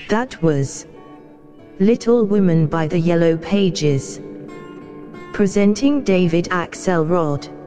That was Little Woman by the Yellow Pages. Presenting David Axelrod.